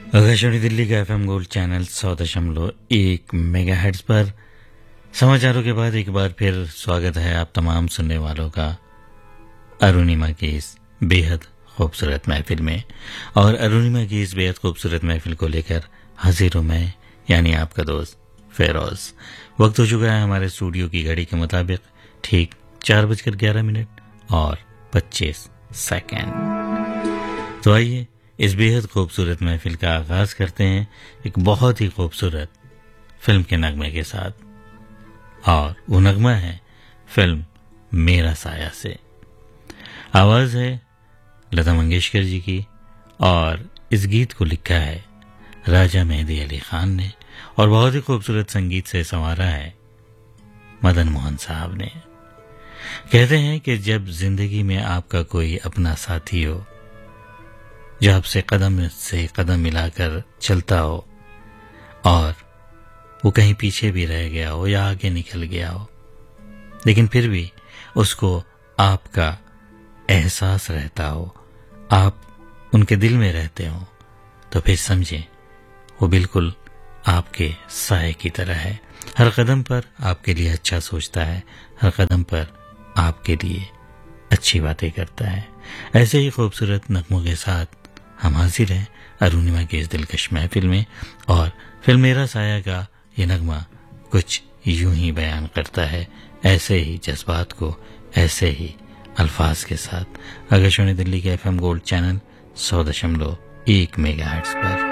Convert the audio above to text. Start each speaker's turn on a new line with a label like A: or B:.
A: आकाशवाणी दिल्ली का FM gold channel 100.1 megahertz पर समाचारों के बाद एक बार फिर स्वागत है आप तमाम सुनने वालों का अरुणिमा की इस बेहद खूबसूरत महफिल में। और अरुणिमा की इस बेहद खूबसूरत महफिल को लेकर हाजिर हूं मैं, यानी आपका दोस्त फेरोज। वक्त हो चुका है हमारे स्टूडियो की घड़ी के मुताबिक ठीक 4:11 और 25 सेकंड। तो आइए इस बेहद खूबसूरत महफिल का आगाज करते हैं एक बहुत ही खूबसूरत फिल्म के नगमे के साथ, और वो नगमा है फिल्म मेरा साया से। आवाज है लता मंगेशकर जी की और इस गीत को लिखा है राजा मेहदी अली खान ने और बहुत ही खूबसूरत संगीत से संवारा है मदन मोहन साहब ने। कहते हैं कि जब जिंदगी में आपका कोई अपना साथी हो जो आपसे कदम से कदम मिलाकर चलता हो और वो कहीं पीछे भी रह गया हो या आगे निकल गया हो, लेकिन फिर भी उसको आपका एहसास रहता हो, आप उनके दिल में रहते हो, तो फिर समझें वो बिल्कुल आपके साए की तरह है। हर कदम पर आपके लिए अच्छा सोचता है, हर कदम पर आपके लिए अच्छी बातें करता है। ऐसे ही खूबसूरत नगमों के साथ हम हाजिर हैं अरुणिमा की इस दिलकश महफिल में, और फिल्म मेरा साया का ये नगमा कुछ यूं ही बयान करता है, ऐसे ही जज्बात को ऐसे ही अल्फाज के साथ। आकाशवाणी दिल्ली के एफएम गोल्ड चैनल 100.1 मेगाहर्ट्ज पर।